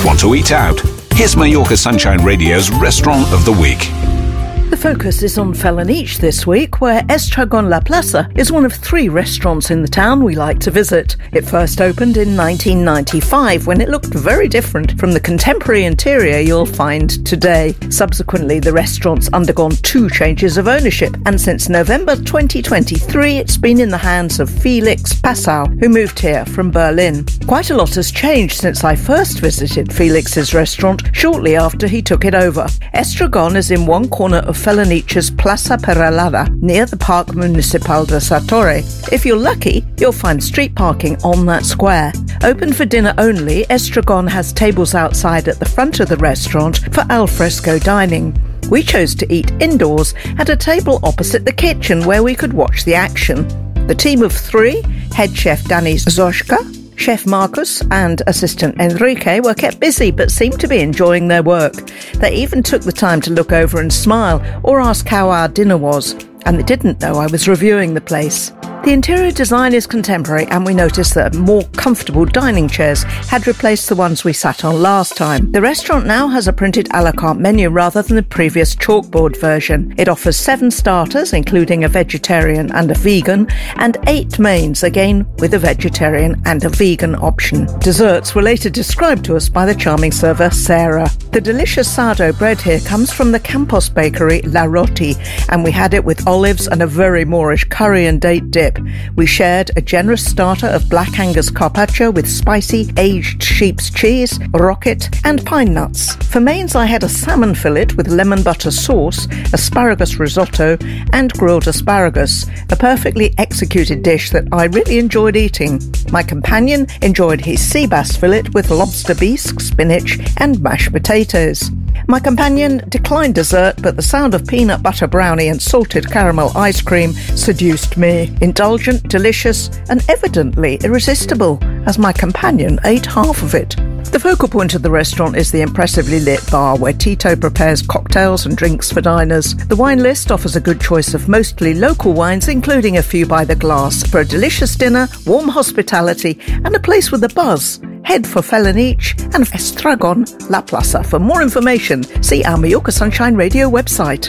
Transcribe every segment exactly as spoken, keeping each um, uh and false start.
Want to eat out? Here's Mallorca Sunshine Radio's Restaurant of the Week. The focus is on Felanitx this week, where Estragon La Plaza is one of three restaurants in the town we like to visit. It first opened in nineteen ninety-five, when it looked very different from the contemporary interior you'll find today. Subsequently, the restaurant's undergone two changes of ownership, and since November twenty twenty-three, it's been in the hands of Felix Passau, who moved here from Berlin. Quite a lot has changed since I first visited Felix's restaurant shortly after he took it over. Estragon is in one corner of Felanitx's Plaza Peralada, near the Park Municipal de Satorre. If you're lucky, you'll find street parking on that square. Open for dinner only, Estragon has tables outside at the front of the restaurant for alfresco dining. We chose to eat indoors at a table opposite the kitchen where we could watch the action. The team of three, head chef Dani Zoshka, Chef Marcus and assistant Enrique, were kept busy but seemed to be enjoying their work. They even took the time to look over and smile or ask how our dinner was, and they didn't know I was reviewing the place. The interior design is contemporary, and we noticed that more comfortable dining chairs had replaced the ones we sat on last time. The restaurant now has a printed a la carte menu rather than the previous chalkboard version. It offers seven starters, including a vegetarian and a vegan, and eight mains, again with a vegetarian and a vegan option. Desserts were later described to us by the charming server Sarah. The delicious sourdough bread here comes from the Campos bakery La Roti, and we had it with olives and a very Moorish curry and date dip. We shared a generous starter of black Angus carpaccio with spicy aged sheep's cheese, rocket and pine nuts. For mains, I had a salmon fillet with lemon butter sauce, asparagus risotto and grilled asparagus, a perfectly executed dish that I really enjoyed eating. My companion enjoyed his sea bass fillet with lobster bisque, spinach and mashed potatoes. My companion declined dessert, but the sound of peanut butter brownie and salted caramel ice cream seduced me. Indulgent, delicious, and evidently irresistible, as my companion ate half of it. The focal point of the restaurant is the impressively lit bar, where Tito prepares cocktails and drinks for diners. The wine list offers a good choice of mostly local wines, including a few by the glass. For a delicious dinner, warm hospitality, and a place with a buzz, head for Felanitx and Estragon La Plaza. For more information, see our Mallorca Sunshine Radio website.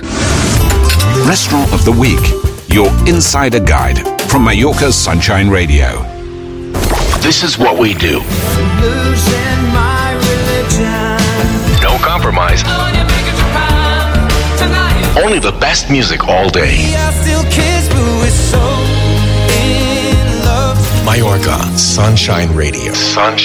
Restaurant of the Week, your insider guide from Mallorca Sunshine Radio. This is what we do. Losing my religion. No compromise. Only the best music all day. We are still kids, but we're so in love. Mallorca Sunshine Radio. Sunshine.